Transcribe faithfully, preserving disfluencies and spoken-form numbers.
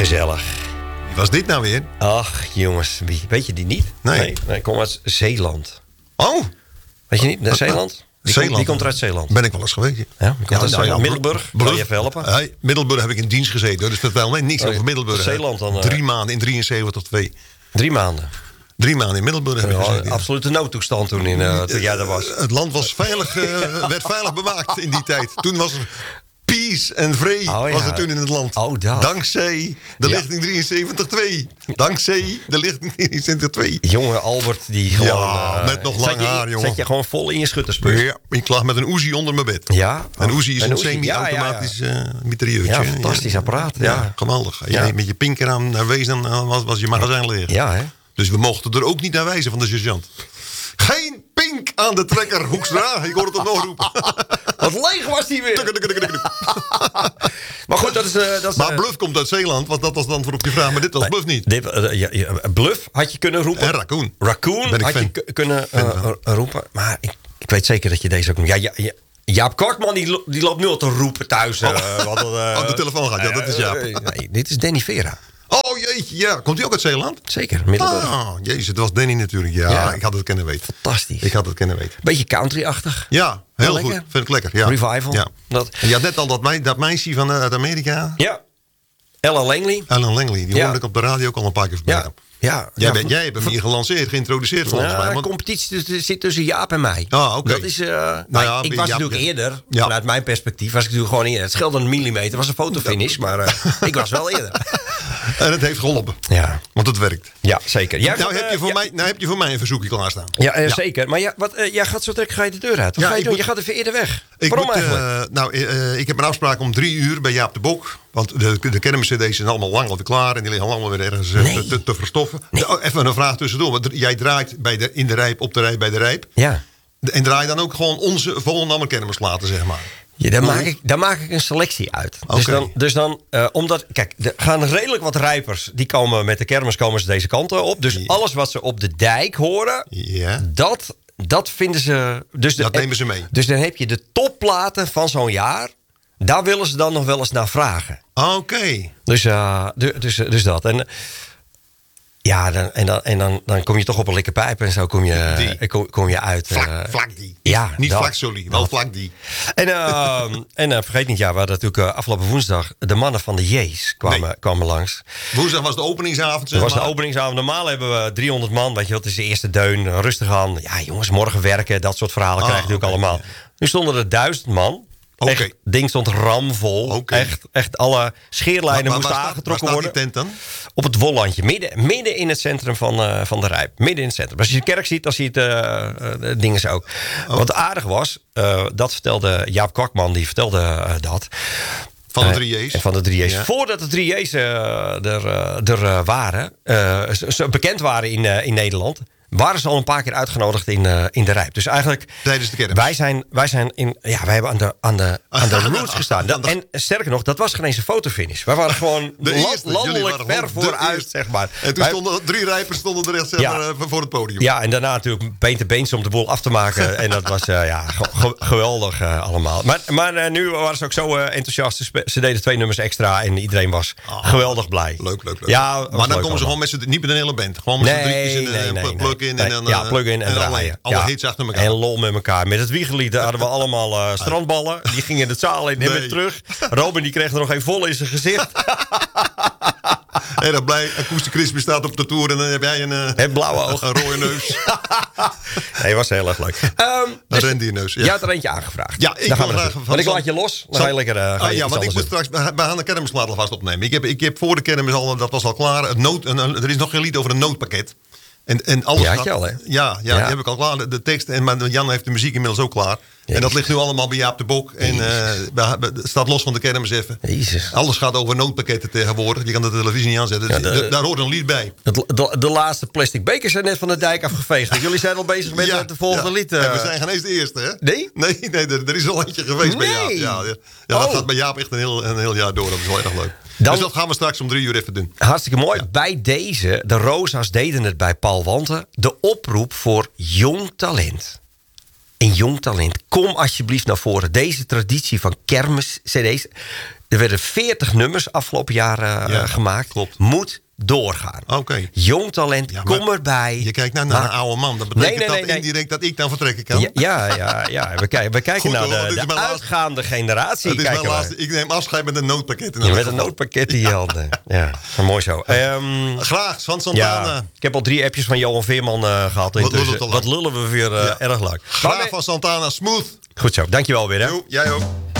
Gezellig. Wie was dit nou weer? Ach, jongens, wie, weet je die niet? Nee. nee. nee ik kom uit Zeeland. Oh! Weet je niet? Nee, Zeeland? Die Zeeland. Komt, die komt uit Zeeland. Ben ik wel eens geweest. Ja, Ja, die komt ja, uit nou, Zeeland. ja, Middelburg, Bluff. kan je even helpen? Hey, Middelburg heb ik in dienst gezeten. Dus vertel mij niks Oh, over Middelburg. Zeeland dan, uh, Drie maanden in drieënzeventig twee. Drie maanden. Drie maanden in Middelburg heb ik Ja, gezeten. Ja. absolute noodtoestand toen, in, uh, toen jij daar was. Het land was veilig, uh, werd veilig bewaakt in die tijd. Toen was er peace en vrede Oh, ja. was er toen in het land. Oh, dat. Dankzij de Ja. lichting drieënzeventig twee. Dankzij de lichting drieënzeventig twee. Jonge Albert, die gewoon... Ja, uh, met nog lang zat je, haar, jongen. Zet je gewoon vol in je schuttersbus. Ja, ik lag met een Uzi onder mijn bed. Ja. Een Uzi is Een een, Uzi, semi-automatisch ja, ja, uh, mitrailleurtje. Ja, fantastisch apparaat. Ja, Ja, geweldig. Als Ja. je met je pinker aan naar wees, dan uh, was, was je magazijn leeg. ja hè? Dus we mochten er ook niet naar wijzen van de sergeant. Geen pink aan de trekker, Hoekstra. Ik hoor het nog roepen. Wat leeg was die weer. Maar goed, dat is... Uh, dat is Maar uh, Bluff komt uit Zeeland, want dat was dan voor op je vraag. Maar dit was Bluff niet. Dit, uh, ja, ja, Bluff had je kunnen roepen. En Raccoon. Raccoon Ben ik had fan. je k- kunnen uh, uh, roepen. Maar ik, ik weet zeker dat je deze ook... Ja, ja, ja, Jaap Kortman die, lo- die loopt nu al te roepen thuis. Uh, Oh. wat, uh, Op de telefoon gaat, ja, dat is Jaap. Uh, nee, dit is Danny Vera. Oh jeetje, ja. Komt hij ook uit Zeeland? Zeker, Middelburg. Ah, jezus, het was Danny natuurlijk. Ja, Ja. ik had het kunnen weten. Fantastisch. Ik had het kunnen weten. Beetje country-achtig. Ja, heel Lekker. goed. Vind ik lekker. Ja. Revival. Ja. Dat. En je had net al dat, mei, dat meisje van, uh, uit Amerika. Ja. Ella Langley. Alan Langley. Die Ja. hoorde ik op de radio ook al een paar keer voorbij. Ja. Ja. Jij, ja, bent, jij hebt hem hier gelanceerd, geïntroduceerd volgens Ja, mij. de Want, competitie tussen- zit tussen Jaap en mij. Ah, oké. Dat is, uh, nou, ja, ik was Jaap- natuurlijk eerder, Ja. vanuit mijn perspectief, was ik natuurlijk gewoon eerder. Het scheelde een millimeter, was een fotofinish, maar uh, ik was wel eerder. en het heeft geholpen. Ja, Want het werkt. ja zeker. Jij Nou gaat, heb, je uh, voor ja, mij, nou heb je voor mij een verzoekje klaarstaan. Ja, uh, zeker. Maar ja, wat, uh, jij gaat zo direct ga je de deur uit. Wat Ja, ga je ik doen? moet- Je gaat even eerder weg. Ik Waarom moet, eigenlijk? uh, nou, uh, ik heb een afspraak om drie uur bij Jaap de Bok. Want de, de kermiscd's zijn allemaal lang alweer klaar. En die liggen allemaal weer ergens uh, Nee. te, te, te verstoffen. Oh, even een vraag tussendoor. Want jij draait bij de, in de rijp, op de rijp, bij de rijp. Ja. En draai dan ook gewoon onze Volendammer kermislaten, zeg maar. Ja, daar, maak ik, daar maak ik een selectie uit. Dus Oké. dan, dus dan uh, omdat, kijk, er gaan redelijk wat rijpers, die komen met de kermis komen ze deze kant op. Dus Ja. alles wat ze op de dijk horen, Ja. dat, dat vinden ze... Dus de, Dat nemen ze mee. Dus dan heb je de topplaten van zo'n jaar. Daar willen ze dan nog wel eens naar vragen. Oké. Dus, uh, du- dus, dus dat. En, ja, dan, en, dan, en dan, dan kom je toch op een lekker pijp en zo kom je, Die. uh, kom, kom je uit. Vlak, uh, vlak die. Ja, Niet dat. vlak Solie, wel Dat. vlak die. En, uh, en uh, vergeet niet, ja, we hadden natuurlijk uh, afgelopen woensdag de mannen van de J's kwamen, Nee. kwamen langs. Woensdag was de openingsavond, zeg Dat was de maar. openingsavond. Normaal hebben we driehonderd man, weet je wat, het is de eerste deun, rustig aan. Ja, jongens, morgen werken, dat soort verhalen Ah, krijg je natuurlijk oké, allemaal. Nu stonden er duizend man. Oké. Echt, ding stond ramvol. Oké. Echt, echt alle scheerlijnen Waar- waar moesten staat- aangetrokken waar worden. staat die tent dan? Op het Wollandje, midden, midden in het centrum van, uh, van de Rijp. Midden in het centrum. Als je de kerk ziet, dan zie je het uh, uh, dingen zo ook. Oh. Wat aardig was, uh, dat vertelde Jaap Kwakman, die vertelde uh, dat. Van de Uh, drie J's. Van de drie J's. Ja. Voordat de drie J's uh, er, uh, er uh, waren, uh, ze, ze bekend waren in, uh, in Nederland, waren ze al een paar keer uitgenodigd in, uh, in de Rijp. Dus eigenlijk, Tijdens de kermis. wij zijn, wij zijn in, ja, wij hebben aan de, aan de, aan de Aan de- roots gestaan. aan de- En sterker nog, dat was geen eens een fotofinish. Wij waren gewoon De land- eerste. Jullie landelijk waren ver gewoon de vooruit, eerste. zeg maar. En toen Wij- stonden drie rijpers stonden er echt zeg Ja. maar, uh, voor het podium. Ja, en daarna natuurlijk been te beens om de boel af te maken. En dat was uh, ja, ge- ge- geweldig uh, allemaal. Maar, maar uh, nu waren ze ook zo uh, enthousiast. Ze spe- Ze deden twee nummers extra en iedereen was Ah, geweldig blij. Leuk, leuk, leuk. Ja, was maar dan leuk komen ze allemaal. gewoon met z'n, niet met een hele band. Gewoon met z'n Nee, drietjes en nee, een nee, plug nee. in. Nee, En dan, ja, uh, plug in en, alle, draaien. alle Ja. hits achter elkaar. En lol met elkaar. Met het Wiegerlied hadden we allemaal uh, strandballen. Die gingen het zaal in en Nee. weer terug. Robin die kreeg er nog even vol in zijn gezicht. Erg blij. Acoustic Crispy staat op de tour en dan heb jij een, uh, Het blauwe oog. een rode neus. Nee, was heel erg leuk. Um, Een dus, rendierneus. jij had er eentje aangevraagd. Ja, ik Dan gaan wil we graag naartoe. van Want ik Zand- laat je los. Dan Zand- ga je lekker uh, ga Ah, je ja, iets want ik anders moet doen. straks... We gaan de kermis laten vast opnemen. Ik heb, ik heb voor de kermis al... Dat was al klaar. Het nood, een, een- er is nog geen lied over een noodpakket. En, en alles Ja, had gaat- je al, hè? Ja, ja, Ja. die heb ik al klaar. De, de tekst. En maar Jan heeft de muziek inmiddels ook klaar. En dat ligt nu allemaal bij Jaap de Bok. En uh, het staat los van de kermis even. Jezus. Alles gaat over noodpakketten tegenwoordig. Je kan de televisie niet aanzetten. Ja, Dus de- de- daar hoort een lied bij. Het, de, de laatste plastic bekers zijn net van de dijk afgeveegd. Jullie zijn al bezig met Ja, de volgende ja. lied. uh, En we zijn geen eens de eerste, hè? Nee? Nee, nee er, er is al eentje geweest bij Jaap. Nee. Ja, ja. ja dat Oh. gaat bij Jaap echt een heel, een heel jaar door. Dat is wel erg leuk. Dan- Dus dat gaan we straks om drie uur even doen. Hartstikke mooi. Bij deze, de Rosa's deden het bij Paul Wanten. De oproep voor jong talent. Een jong talent. Kom alsjeblieft naar voren. Deze traditie van kermis-cd's. Er werden veertig nummers afgelopen jaar uh, Ja, gemaakt. klopt. Moet doorgaan. Oké. Okay. Jong talent, Ja, kom erbij. Je kijkt nou naar maar, een oude man. Dat betekent nee, nee, nee, dat nee. indirect dat ik dan vertrekken kan. Ja, ja, ja, ja. We, kijken, we kijken Goed, naar hoor, dit de, is de mijn uitgaande generatie. Het is mijn Kijken we. laatste, ik neem afscheid met een noodpakket. In Ja, elk met een geval. noodpakket in je handen. Ja, mooi zo. Um, Graag, Van Santana. ja, ik heb al drie appjes van Johan Veerman uh, gehad. Wat Intussen. lullen te lang. Wat lullen we weer uh, Ja. erg leuk. Graag Maar, van Santana, smooth. goed zo, dankjewel weer. Hè? Jo, jij ook.